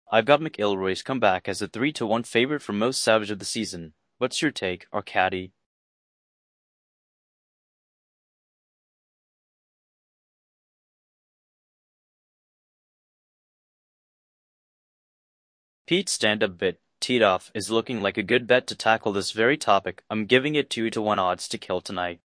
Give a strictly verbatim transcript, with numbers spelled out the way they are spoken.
I've got McIlroy's comeback as a three to one favorite for most savage of the season. What's your take, Arcady? Pete's stand-up bit, Teed Off, is looking like a good bet to tackle this very topic. I'm giving it two to one odds to kill tonight.